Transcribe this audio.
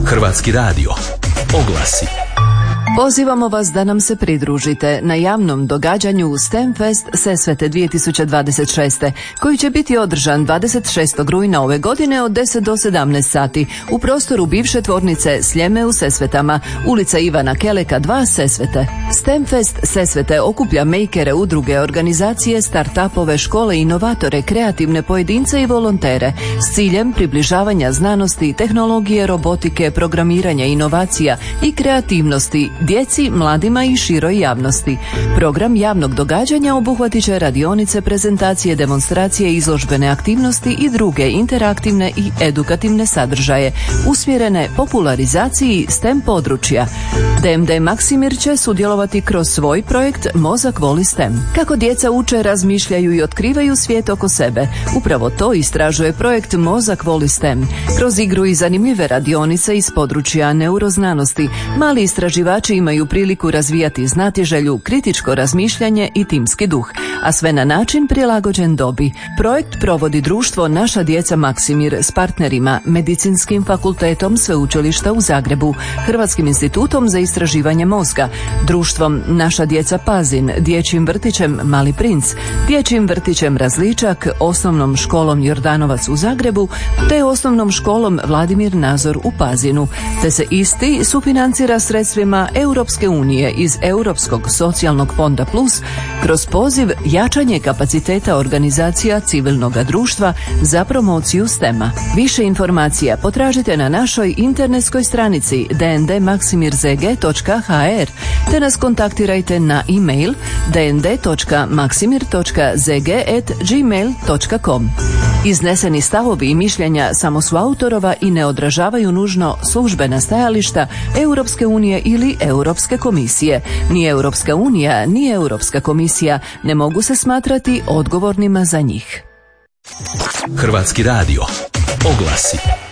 Hrvatski radio. Oglasi. Pozivamo vas da nam se pridružite na javnom događanju STEM Fest Sesvete 2026. koji će biti održan 26. rujna ove godine od 10 do 17 sati u prostoru bivše tvornice Sljeme u Sesvetama, ulica Ivana Keleka 2 Sesvete. STEM Fest Sesvete okuplja mejkere, udruge, organizacije, start-upove, škole, inovatore, kreativne pojedince i volontere s ciljem približavanja znanosti, tehnologije, robotike, programiranja, inovacija i kreativnosti djeci, mladima i široj javnosti. Program javnog događanja obuhvatit će radionice, prezentacije, demonstracije, izložbene aktivnosti i druge interaktivne i edukativne sadržaje usmjerene popularizaciji STEM područja. DMD Maksimir će sudjelovati kroz svoj projekt Mozak voli STEM. Kako djeca uče, razmišljaju i otkrivaju svijet oko sebe. Upravo to istražuje projekt Mozak voli STEM. Kroz igru i zanimljive radionice iz područja neuroznanosti, mali istraživači imaju priliku razvijati znatiželju, kritičko razmišljanje i timski duh, a sve na način prilagođen dobi. Projekt provodi društvo Naša djeca Maksimir s partnerima Medicinskim fakultetom Sveučilišta u Zagrebu, Hrvatskim institutom za istraživanje mozga, društvom Naša djeca Pazin, Dječjim vrtićem Mali princ, Dječjim vrtićem Različak, Osnovnom školom Jordanovac u Zagrebu te Osnovnom školom Vladimir Nazor u Pazinu, te se isti sufinancira sredstvima Europske unije iz Europskog socijalnog fonda Plus kroz poziv Jačanje kapaciteta organizacija civilnog društva za promociju STEM-a. Više informacija potražite na našoj internetskoj stranici dndmaksimirzg.hr te nas kontaktirajte na e-mail dnd.maksimir.zg@gmail.com. Izneseni stavovi i mišljenja samo su autorova i ne odražavaju nužno službena stajališta Europske unije ili Europske komisije. Ni Europska unija, ni Europska komisija ne mogu se smatrati odgovornima za njih. Hrvatski radio. Oglasi.